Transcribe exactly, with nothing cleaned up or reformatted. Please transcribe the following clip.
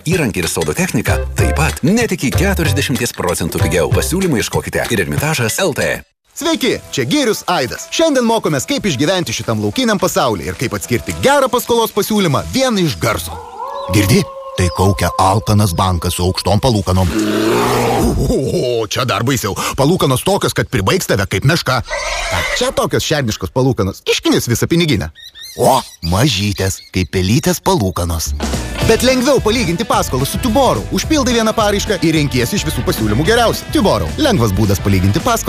Įrankį ir sodo techniką taip pat net iki keturiasdešimt procentų pigiau. Pasiūlymų ieškokite ir Ermitažas L T. Sveiki, čia Gėrius Aidas. Šiandien mokomės, kaip išgyventi šitam laukiniam pasaulyje ir kaip atskirti gerą paskolos pasiūlymą vieną iš garso. Girdi? Tai kaukia alkanas bankas su aukštom palūkanom. O, čia dar baisiau. Palūkanos tokios, kad pribaigs tave kaip meška. Čia tokios šerniškos palūkanos. Iškinis visą piniginę. O, mažytės, kaip pelytės palūkanos. Bet lengviau palyginti paskolą su Tuboru. Užpildai vieną paraišką ir renkiesi iš visų pasiūlymų geriausią. Tuboru. Lengvas būdas palyginti paskolą.